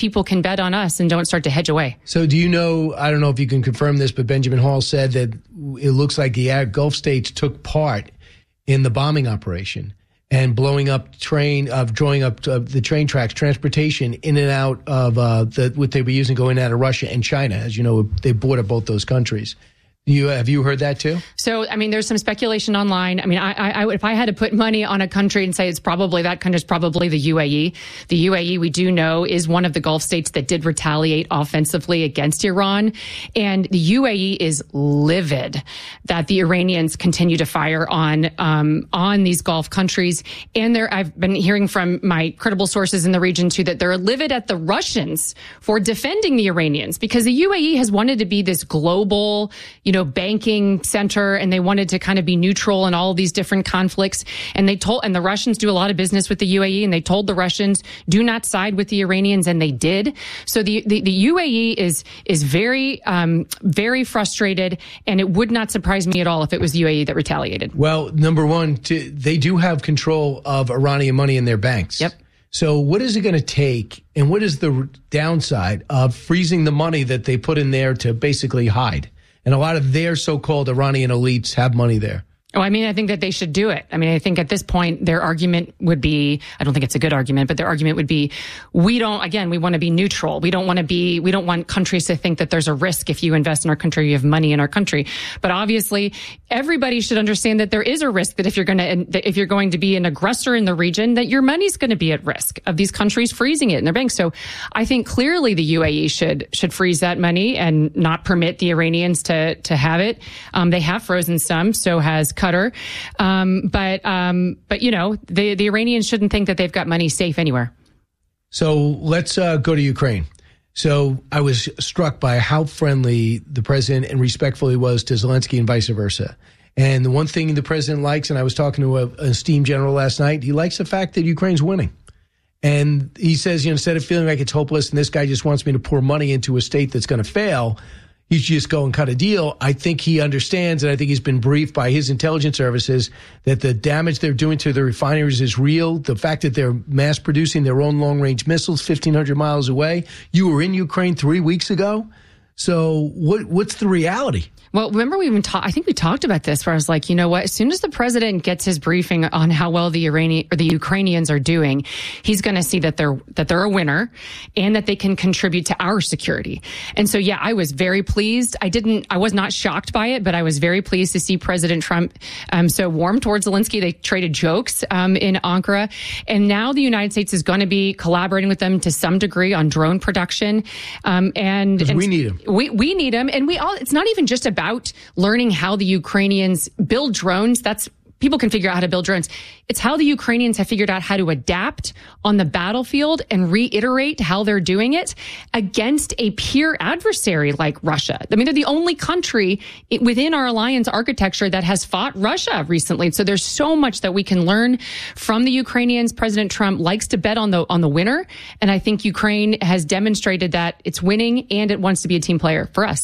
people can bet on us and don't start to hedge away. So do you know, I don't know if you can confirm this, but Benjamin Hall said that it looks like the Gulf states took part in the bombing operation and blowing up drawing up the train tracks, transportation in and out of what they were using going out of Russia and China. As you know, they border both those countries. Have you heard that too? So, I mean, there's some speculation online. I mean, I if I had to put money on a country and say it's probably that country, is probably the UAE. The UAE, we do know, is one of the Gulf states that did retaliate offensively against Iran. And the UAE is livid that the Iranians continue to fire on these Gulf countries. And I've been hearing from my credible sources in the region too, that they're livid at the Russians for defending the Iranians, because the UAE has wanted to be this global, banking center, and they wanted to kind of be neutral in all of these different conflicts. And the Russians do a lot of business with the UAE, and they told the Russians, do not side with the Iranians, and they did. So the UAE is very, very frustrated, and it would not surprise me at all if it was the UAE that retaliated. Well, number one, they do have control of Iranian money in their banks. Yep. So what is it going to take, and what is the downside of freezing the money that they put in there to basically hide? And a lot of their so-called Iranian elites have money there. Oh, I mean, I think that they should do it. I mean, I think at this point, their argument would be, I don't think it's a good argument, but their argument would be, we want to be neutral. We don't want countries to think that there's a risk if you invest in our country, you have money in our country. But obviously, everybody should understand that there is a risk that if you're going to be an aggressor in the region, that your money's going to be at risk of these countries freezing it in their banks. So I think clearly the UAE should freeze that money and not permit the Iranians to have it. They have frozen some, so has Qatar. But the Iranians shouldn't think that they've got money safe anywhere. So let's go to Ukraine. So I was struck by how friendly the president and respectful he was to Zelensky and vice versa. And the one thing the president likes, and I was talking to an esteemed general last night, he likes the fact that Ukraine's winning. And he says, instead of feeling like it's hopeless and this guy just wants me to pour money into a state that's going to fail, you should just go and cut a deal. I think he understands, and I think he's been briefed by his intelligence services, that the damage they're doing to the refineries is real. The fact that they're mass producing their own long-range missiles 1,500 miles away. You were in Ukraine 3 weeks ago. So what's the reality? Well, remember I think we talked about this, where I was like, you know what? As soon as the president gets his briefing on how well the Ukrainians are doing, he's going to see that they're a winner and that they can contribute to our security. And so, yeah, I was very pleased. I was not shocked by it, but I was very pleased to see President Trump so warm towards Zelensky. They traded jokes in Ankara, and now the United States is going to be collaborating with them to some degree on drone production. And we need them. We need them, and it's not even just about learning how the Ukrainians build drones. People can figure out how to build drones. It's how the Ukrainians have figured out how to adapt on the battlefield and reiterate how they're doing it against a peer adversary like Russia. I mean, they're the only country within our alliance architecture that has fought Russia recently. So there's so much that we can learn from the Ukrainians. President Trump likes to bet on the winner. And I think Ukraine has demonstrated that it's winning and it wants to be a team player for us.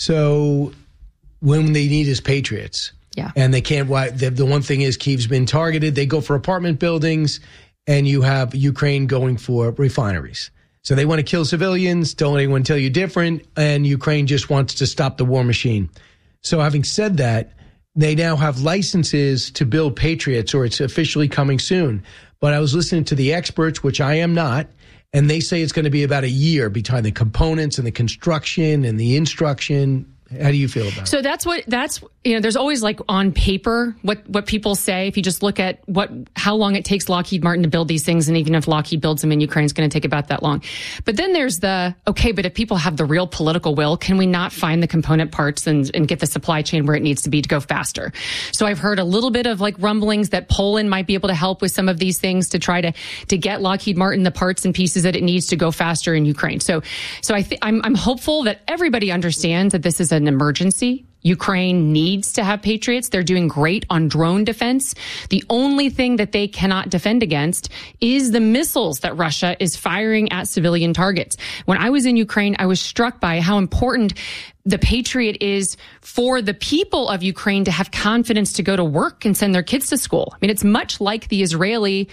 So when they need is patriots. Yeah. And they can't, the one thing is Kyiv's been targeted. They go for apartment buildings, and you have Ukraine going for refineries. So they want to kill civilians. Don't let anyone tell you different. And Ukraine just wants to stop the war machine. So having said that, they now have licenses to build Patriots, or it's officially coming soon. But I was listening to the experts, which I am not, and they say it's going to be about a year between the components and the construction and the instruction. How do you feel about it? So there's always like on paper what people say. If you just look at how long it takes Lockheed Martin to build these things, and even if Lockheed builds them in Ukraine, it's going to take about that long. But then there's but if people have the real political will, can we not find the component parts and get the supply chain where it needs to be to go faster? So I've heard a little bit of like rumblings that Poland might be able to help with some of these things to try to get Lockheed Martin the parts and pieces that it needs to go faster in Ukraine. So I'm hopeful that everybody understands that this is an emergency. Ukraine needs to have Patriots. They're doing great on drone defense. The only thing that they cannot defend against is the missiles that Russia is firing at civilian targets. When I was in Ukraine, I was struck by how important the Patriot is for the people of Ukraine to have confidence to go to work and send their kids to school. I mean, it's much like the Israeli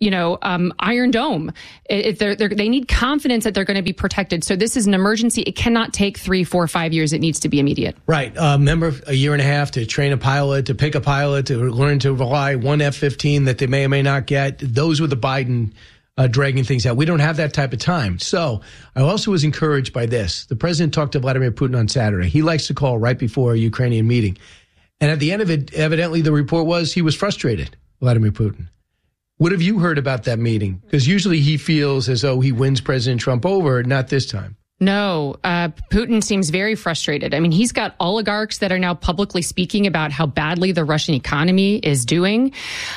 Iron Dome. They need confidence that they're going to be protected. So this is an emergency. It cannot take 3, 4, 5 years. It needs to be immediate. Right. Remember, a year and a half to train a pilot, to pick a pilot, to learn to fly one F-15 that they may or may not get. Those were the Biden dragging things out. We don't have that type of time. So I also was encouraged by this. The president talked to Vladimir Putin on Saturday. He likes to call right before a Ukrainian meeting. And at the end of it, evidently the report was he was frustrated, Vladimir Putin. What have you heard about that meeting? Because usually he feels as though he wins President Trump over, not this time. No, Putin seems very frustrated. I mean, he's got oligarchs that are now publicly speaking about how badly the Russian economy is doing.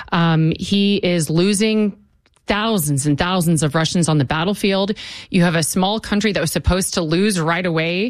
He is losing thousands and thousands of Russians on the battlefield. You have a small country that was supposed to lose right away,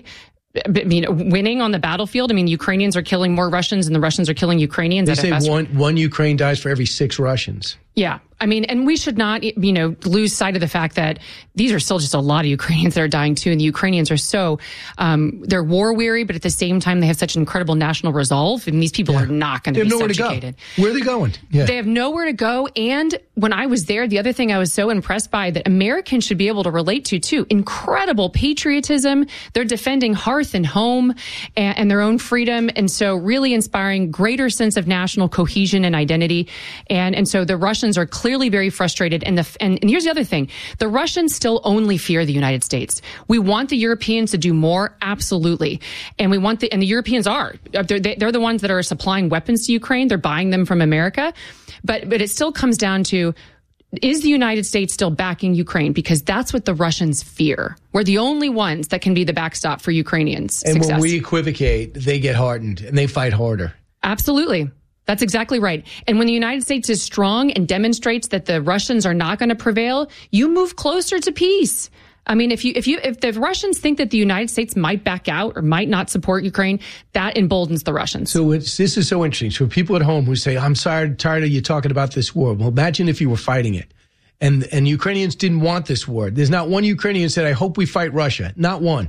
winning on the battlefield. I mean, Ukrainians are killing more Russians than the Russians are killing Ukrainians. They say one Ukraine dies for every 6 Russians. Yeah. I mean, and we should not, lose sight of the fact that these are still just a lot of Ukrainians that are dying too. And the Ukrainians are so, they're war weary, but at the same time, they have such incredible national resolve. And these people are not going to be subjugated. Where are they going? Yeah. They have nowhere to go. And when I was there, the other thing I was so impressed by that Americans should be able to relate to too, incredible patriotism. They're defending hearth and home and their own freedom. And so really inspiring greater sense of national cohesion and identity. And so the Russians are clearly very frustrated. And here's the other thing. The Russians still only fear the United States. We want the Europeans to do more. Absolutely. And the Europeans are. They're the ones that are supplying weapons to Ukraine. They're buying them from America. But it still comes down to, is the United States still backing Ukraine? Because that's what the Russians fear. We're the only ones that can be the backstop for Ukrainians' success. And when we equivocate, they get hardened and they fight harder. Absolutely. That's exactly right. And when the United States is strong and demonstrates that the Russians are not going to prevail, you move closer to peace. I mean, if the Russians think that the United States might back out or might not support Ukraine, that emboldens the Russians. So this is so interesting. So people at home who say, I'm tired of you talking about this war. Well, imagine if you were fighting it. And Ukrainians didn't want this war. There's not one Ukrainian said, I hope we fight Russia. Not one.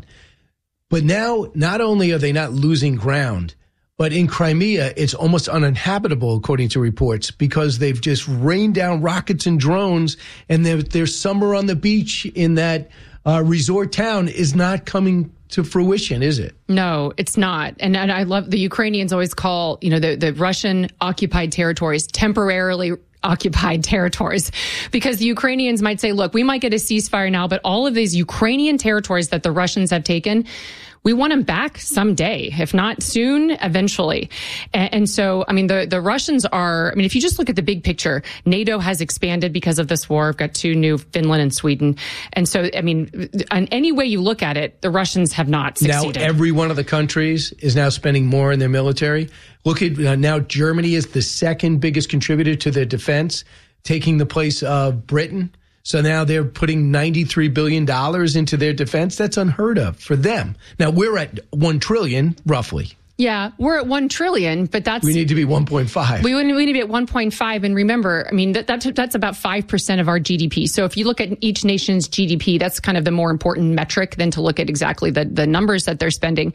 But now, not only are they not losing ground, but in Crimea, it's almost uninhabitable, according to reports, because they've just rained down rockets and drones, and their summer on the beach in that resort town is not coming to fruition, is it? No, it's not. And I love the Ukrainians always call, the Russian occupied territories temporarily occupied territories, because the Ukrainians might say, look, we might get a ceasefire now, but all of these Ukrainian territories that the Russians have taken, we want them back someday, if not soon, eventually. And so, I mean, the Russians are, I mean, if you just look at the big picture, NATO has expanded because of this war. We've got 2 new, Finland and Sweden. And so, I mean, on any way you look at it, the Russians have not succeeded. Now, every one of the countries is now spending more in their military. Look at now, Germany is the second biggest contributor to their defense, taking the place of Britain. So now they're putting $93 billion into their defense. That's unheard of for them. Now we're at $1 trillion, roughly. Yeah, we're at 1 trillion, but we need to be 1.5. We need to be at 1.5. And remember, I mean, that's about 5% of our GDP. So if you look at each nation's GDP, that's kind of the more important metric than to look at exactly the numbers that they're spending.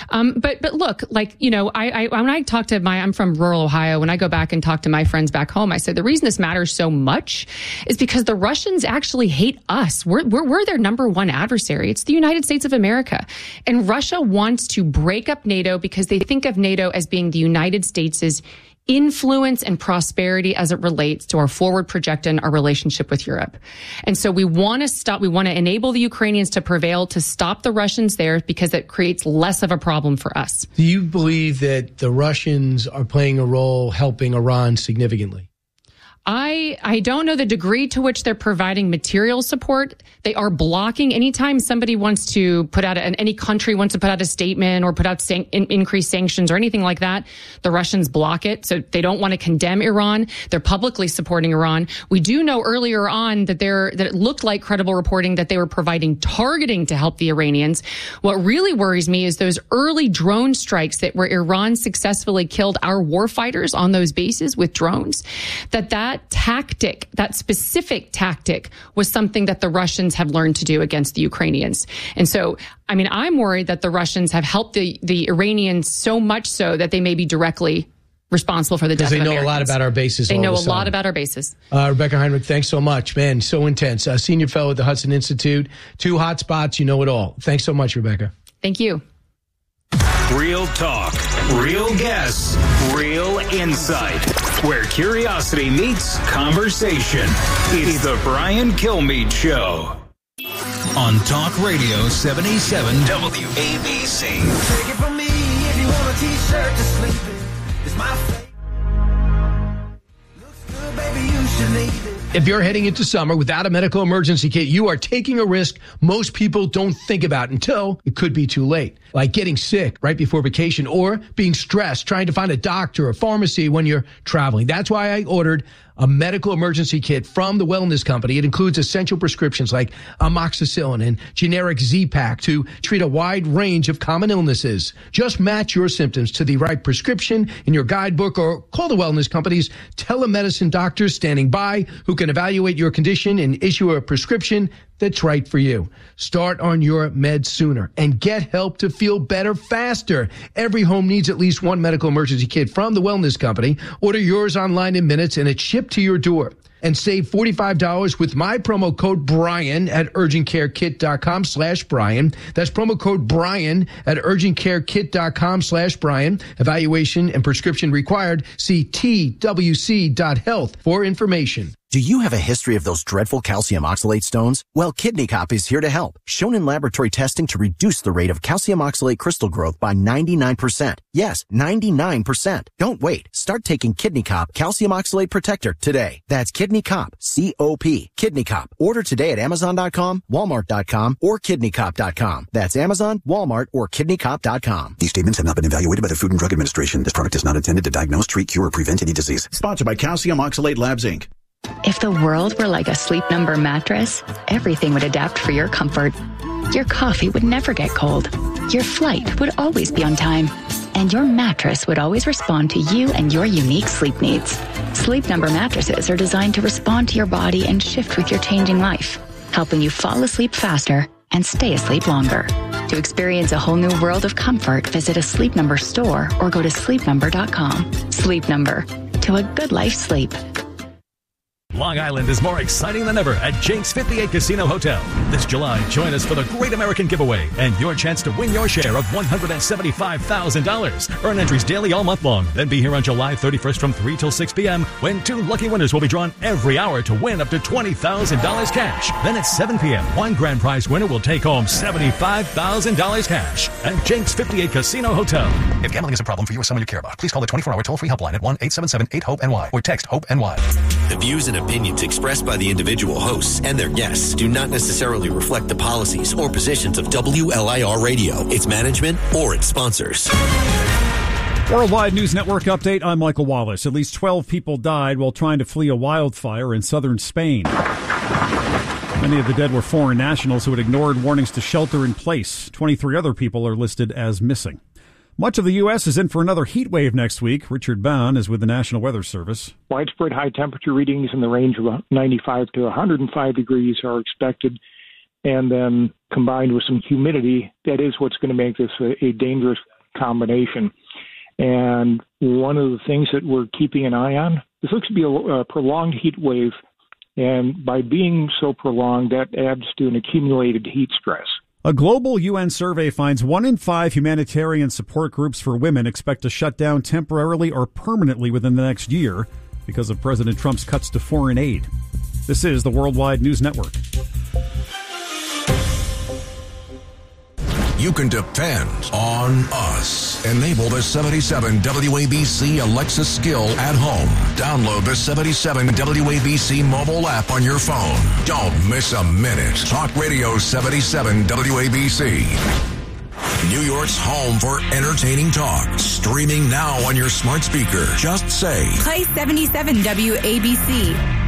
But look, like, when I talk to I'm from rural Ohio, when I go back and talk to my friends back home, I said, the reason this matters so much is because the Russians actually hate us. We're their number one adversary. It's the United States of America. And Russia wants to break up NATO because they think of NATO as being the United States' influence and prosperity as it relates to our forward projection, our relationship with Europe. And so we want to enable the Ukrainians to prevail, to stop the Russians there, because it creates less of a problem for us. Do you believe that the Russians are playing a role helping Iran significantly? I don't know the degree to which they're providing material support. They are blocking anytime somebody wants to put out any country wants to put out a statement or put out increased sanctions or anything like that. The Russians block it. So they don't want to condemn Iran. They're publicly supporting Iran. We do know earlier on that it looked like credible reporting that they were providing targeting to help the Iranians. What really worries me is those early drone strikes where Iran successfully killed our warfighters on those bases with drones, that specific tactic was something that the Russians have learned to do against the Ukrainians. And so, I mean, I'm worried that the Russians have helped the Iranians so much so that they may be directly responsible for the death of Because Americans. they know a lot about our bases. They know a lot about our bases. Rebecca Heinrich, thanks so much. Man, so intense. Senior fellow at the Hudson Institute. 2 hot spots. You know it all. Thanks so much, Rebecca. Thank you. Real talk, real guests, real insight. Where curiosity meets conversation. It's the Brian Kilmeade Show. On Talk Radio 77 WABC. Take it from me if you want a t-shirt to sleep in. It's my favorite. Looks good, baby, you should leave it. If you're heading into summer without a medical emergency kit, you are taking a risk most people don't think about until it could be too late. Like getting sick right before vacation or being stressed trying to find a doctor or pharmacy when you're traveling. That's why I ordered a medical emergency kit from the Wellness Company. It includes essential prescriptions like amoxicillin and generic Z-Pak to treat a wide range of common illnesses. Just match your symptoms to the right prescription in your guidebook or call the Wellness Company's telemedicine doctors standing by who can evaluate your condition and issue a prescription that's right for you. Start on your meds sooner and get help to feel better faster. Every home needs at least one medical emergency kit from the Wellness Company. Order yours online in minutes and it's shipped to your door. And save $45 with my promo code Brian at urgentcarekit.com/Brian. That's promo code Brian at urgentcarekit.com/Brian. Evaluation and prescription required. See twc.health for information. Do you have a history of those dreadful calcium oxalate stones? Well, Kidney Cop is here to help. Shown in laboratory testing to reduce the rate of calcium oxalate crystal growth by 99%. Yes, 99%. Don't wait. Start taking Kidney Cop Calcium Oxalate Protector today. That's Kidney Cop, C-O-P. Kidney Cop. Order today at Amazon.com, Walmart.com, or KidneyCop.com. That's Amazon, Walmart, or KidneyCop.com. These statements have not been evaluated by the Food and Drug Administration. This product is not intended to diagnose, treat, cure, or prevent any disease. Sponsored by Calcium Oxalate Labs, Inc. If the world were like a Sleep Number mattress, everything would adapt for your comfort. Your coffee would never get cold. Your flight would always be on time. And your mattress would always respond to you and your unique sleep needs. Sleep Number mattresses are designed to respond to your body and shift with your changing life, helping you fall asleep faster and stay asleep longer. To experience a whole new world of comfort, visit a Sleep Number store or go to sleepnumber.com. Sleep Number. To a good life sleep. Long Island is more exciting than ever at Jake's 58 Casino Hotel. This July, join us for the Great American Giveaway and your chance to win your share of $175,000. Earn entries daily all month long. Then be here on July 31st from 3 till 6 p.m. when 2 lucky winners will be drawn every hour to win up to $20,000 cash. Then at 7 p.m., one grand prize winner will take home $75,000 cash at Jake's 58 Casino Hotel. If gambling is a problem for you or someone you care about, please call the 24-hour toll-free helpline at 1-877-8-HOPE-NY or text HOPE-NY. The views and opinions expressed by the individual hosts and their guests do not necessarily reflect the policies or positions of WLIR Radio, its management, or its sponsors. Worldwide News Network update. I'm Michael Wallace. At least 12 people died while trying to flee a wildfire in southern Spain. Many of the dead were foreign nationals who had ignored warnings to shelter in place. 23 other people are listed as missing. Much of the U.S. is in for another heat wave next week. Richard Bound is with the National Weather Service. Widespread high temperature readings in the range of 95 to 105 degrees are expected. And then combined with some humidity, that is what's going to make this a dangerous combination. And one of the things that we're keeping an eye on, this looks to be a prolonged heat wave. And by being so prolonged, that adds to an accumulated heat stress. A global UN survey finds 1 in 5 humanitarian support groups for women expect to shut down temporarily or permanently within the next year because of President Trump's cuts to foreign aid. This is the Worldwide News Network. You can depend on us. Enable the 77 WABC Alexa skill at home. Download the 77 WABC mobile app on your phone. Don't miss a minute. Talk Radio 77 WABC. New York's home for entertaining talk. Streaming now on your smart speaker. Just say, play 77 WABC.